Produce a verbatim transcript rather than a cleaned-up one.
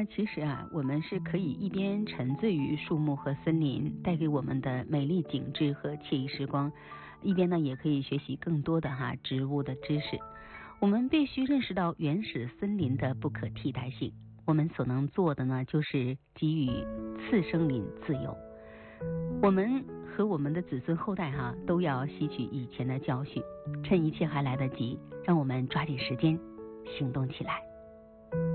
那其实啊，我们是可以一边沉醉于树木和森林带给我们的美丽景致和惬意时光，一边呢也可以学习更多的哈植物的知识。我们必须认识到原始森林的不可替代性，我们所能做的呢，就是给予次生林自由。我们和我们的子孙后代哈，都要吸取以前的教训，趁一切还来得及，让我们抓紧时间行动起来。